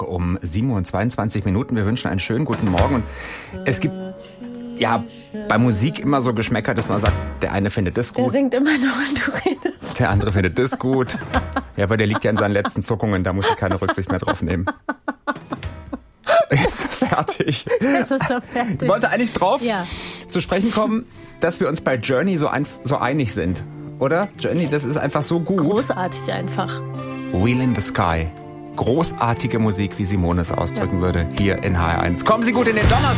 um 7:22 Uhr. Wir wünschen einen schönen guten Morgen. Und es gibt ja bei Musik immer so Geschmäcker, dass man sagt, der eine findet das gut. Der singt immer noch und du redest. Der andere findet das gut. Ja, aber der liegt ja in seinen letzten Zuckungen, da muss ich keine Rücksicht mehr drauf nehmen. Jetzt fertig. Jetzt ist er fertig. Ich wollte eigentlich drauf zu sprechen kommen, dass wir uns bei Journey so einig sind. Oder? Journey, das ist einfach so gut. Großartig einfach. Wheel in the Sky. Großartige Musik, wie Simone es ausdrücken würde, hier in HR1. Kommen Sie gut in den Donnerstag.